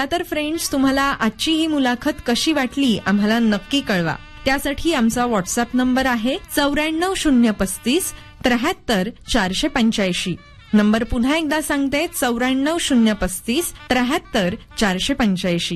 तर फ्रेंड्स, तुम्हाला आजची ही मुलाखत कशी वाटली आम्हाला नक्की कळवा. त्यासाठी आमचा व्हॉट्सअप नंबर आहे 94 035 73 485. नंबर पुन्हा एकदा सांगते, 94 035 73 485.